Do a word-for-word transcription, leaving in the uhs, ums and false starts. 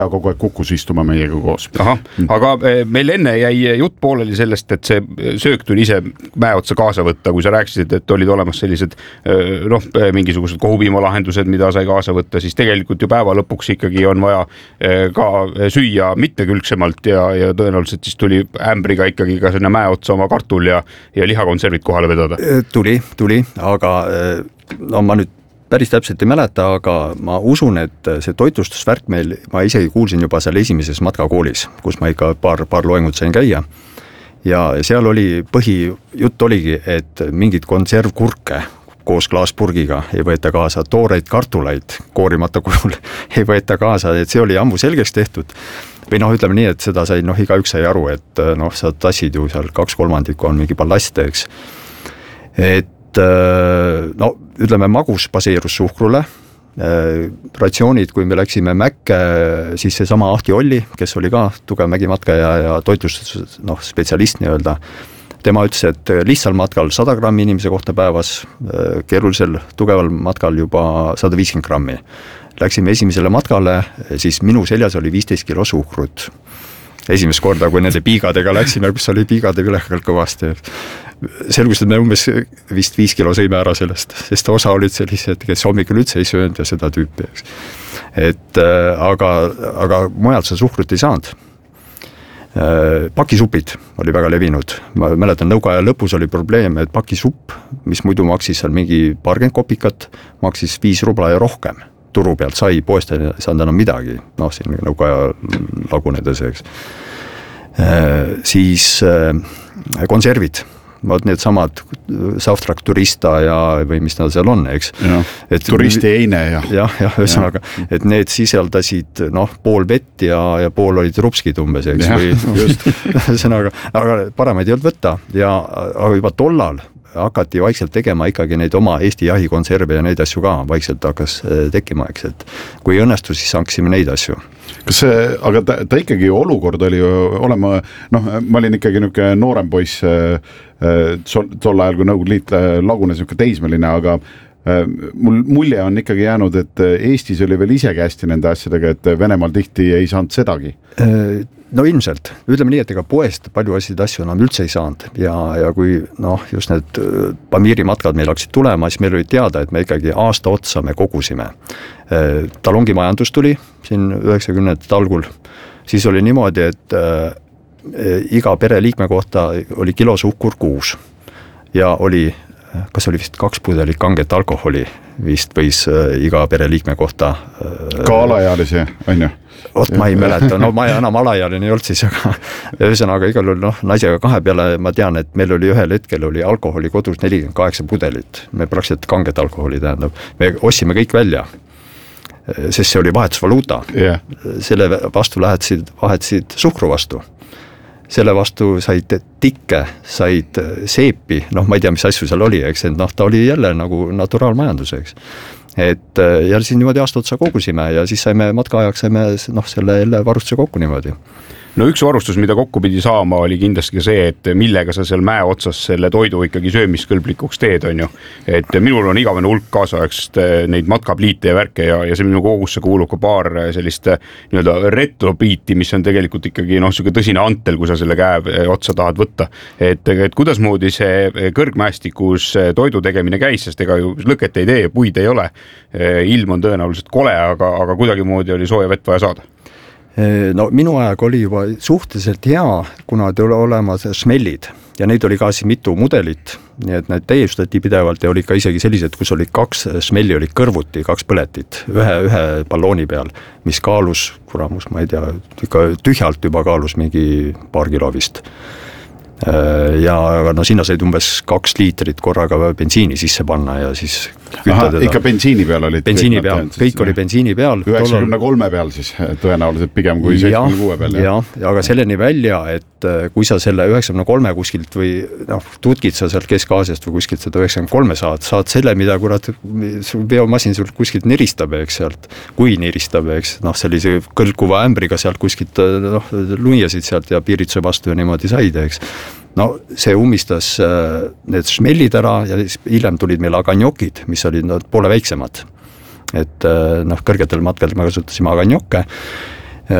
kogu aeg kukkus istuma meiega koos. Aha, aga meil enne jäi jutt pooleli sellest, et see söök tuli ise mäe otsa kaasa võtta, kui sa rääkisid, et olid olemas sellised noh, mingisugused kohupiimalahendused, mida sai kaasa võtta, siis tegelikult ju päeva lõpuks ikkagi on vaja ka süüa mitmekülgsemalt ja, ja tõenäoliselt siis tuli ämbriga ikkagi ka sinna mäe otsa oma kartul ja, ja lihakonservid kohale vedada. Tuli, tuli, aga no ma nüüd päris täpselt ei mäleta, aga ma usun, et see toitlustusvärk meil, ma isegi kuulsin juba seal esimeses matkakoolis, kus ma ikka paar, paar loengut sain käia. Ja seal oli põhijutt oligi, et mingid konservkurke koos klaaspurgiga ei võeta kaasa, tooreid kartuleid koorimata kujul ei võeta kaasa, et see oli ammu selgeks tehtud. Või noh, ütleme nii, et seda sai, noh, iga üks sai aru, et noh, sa tassid ju seal kaks kolmandikku on mingi ballaste, eks. Et no ütleme, magus baseerus suhkrule, ratsioonid, kui me läksime Mäkke, siis see sama Ahti Olli, kes oli ka tugev mägimatka ja, ja toitlustus, noh, spetsialist nii-öelda, tema ütles, et lihtsal matkal sada grammi inimese kohta päevas, keerulisel tugeval matkal juba sada viiskümmend grammi. Läksime esimesele matkale, siis minu seljas oli viisteist kilo suhkrut. Esimest korda, kui nende piigadega läksime, kus oli piigade ülekalt kõvasti. Selgus, et me umbes vist viis kilo sõime ära sellest, sest osa olid sellised, kes hommikul üldse ei söönud ja seda tüüpi. Et, aga, aga mujalt seda suhkrut ei saanud. Pakisupid oli väga levinud. Ma mäletan, nõukaaja lõpus oli probleem, et pakisupp, mis muidu maksis seal mingi paarkümmend kopikat, maksis viis rubla ja rohkem. Turu pealt sai, poest ei saanud enam midagi, noh, siin nõukaaja lagunedes, eks. Siis konservid, need samad Saftrak Turista ja, või mis nad seal on, eks. Ja, et, turisti eine ja. Jah, jah, ühesõnaga, et need sisaldasid, noh, pool vett ja, ja pool olid rupskid umbes, eks. Ja, või, just. Ühesõnaga, aga paremaid ei olnud võtta ja aga juba tollal hakati vaikselt tegema ikkagi neid oma Eesti jahikonserve ja neid asju ka vaikselt hakkas tekkima, eks, et kui õnnestus, siis hankasime neid asju. Kas see, aga ta, ta ikkagi olukord oli ju olema, noh, ma olin ikkagi niuke noorem poiss tol ajal, kui Nõukogude Liit lagunes niuke teismeline, aga mul mulje on ikkagi jäänud, et Eestis oli veel ise kästi nende asjadega, et Venemaal tihti ei saanud sedagi. No ilmselt, ütleme nii, et ega poest palju asjad asju enam üldse ei saanud ja, ja kui noh, just need Pamiri matkad meil hakkasid tulema, siis meil oli teada, et me ikkagi aasta otsa me kogusime. Talongi majandus tuli siin üheksakümnendate algul, siis oli niimoodi, et äh, iga pereliikme kohta oli kilo suhkur kuus ja oli, kas oli vist kaks pudelit kanget alkoholi vist võis äh, iga pereliikme kohta äh, ka alaealisi, on ju? Ot, ma ei mäleta, no ma enam alaealine ei olnud siis, aga ühesõnaga igal juhul, noh, naisega kahe peale ma tean, et meil oli ühel hetkel oli alkoholi kodus nelikümmend kaheksa pudelit, me praktiliselt kanget alkoholi tähendab, me ostsime kõik välja, sest see oli vahetusvaluuta, yeah. Selle vastu lähetasid, vahetasid suhkru vastu, selle vastu said tikke, said seepi, noh, ma ei tea, mis asju seal oli, eks, et noh, ta oli jälle nagu naturaalmajandus, eks. Et ja siis niimoodi aasta otsa kogusime ja siis saime matka ajaks saime noh, selle jälle varustuse kokku niimoodi. No üks varustus, mida kokku pidi saama, oli kindlasti see, et millega sa seal mäe otsas selle toidu ikkagi söömiskõlblikuks teed, on ju. Et minul on igavene hulk kaasaegsest neid matkapliite ja värke ja, ja see minu kogusse kuulub ka paar sellist nii-öelda retropiiti, mis on tegelikult ikkagi noh, selline tõsine antel, kui sa selle käe otsa tahad võtta. Et, et kuidas moodi see kõrgmäestikus toidu tegemine käis, sest ega ju lõket ei tee, puid ei ole. Ilm on tõenäoliselt kole, aga, aga kuidagi moodi oli sooja vett vaja saada. No minu aeg oli juba suhteliselt hea, kuna te ole olemas smellid ja neid oli ka siis mitu mudelit, nii et need täiustati pidevalt ja oli ka isegi sellised, kus oli kaks smelli, oli kõrvuti, kaks põletit, ühe, ühe ballooni peal, mis kaalus, kuramus, ma ei tea, ikka tühjalt juba kaalus mingi paar kilo vist. Ja no sinna said umbes kaks liitrit korraga bensiini sisse panna ja siis Aha, ikka bensiini peal olid bensiini kõik, peal, kõik oli bensiini peal üheksakümne kolme peal siis tõenäoliselt pigem kui seitsmekümne kuue peal ja, ja, aga selleni välja, et kui sa selle üheksakümne kolme kuskilt või noh, tutkid sa sealt Kesk-Aasiast või kuskilt seda üheksakümne kolme saad, saad selle, mida kurat sul veomasin sul kuskilt niristab, eks sealt, kui niristab, eks noh, sellise kõlkuva ämbriga sealt kuskilt noh, luiasid sealt ja piirituse vastu ja niimoodi said, eks no see ummistas äh, need smellid ära ja hiljem tulid meil aganjokid, mis olid no, poole väiksemad. Et äh, noh, kõrgetel matkadel me kasutasime aganjokke